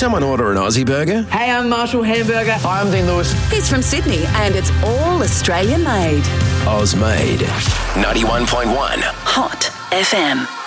someone order an Aussie burger? Hey, I'm Marshall Hamburger. Hi, I'm Dean Lewis. He's from Sydney and it's all Australian made. Oz made. 91.1 Hot FM.